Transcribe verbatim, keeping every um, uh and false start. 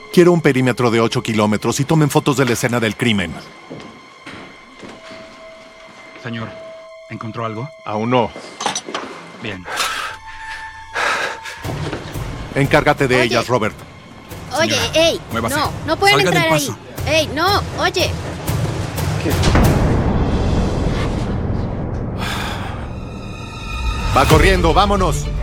Quiero un perímetro de ocho kilómetros y tomen fotos de la escena del crimen. Señor, ¿encontró algo? Aún no. Bien. Encárgate de Oye. ellas, Robert. Oye, Señora, ey, muévase. no, no pueden Salga del entrar ahí. paso. Ey, no, oye. Va corriendo, vámonos.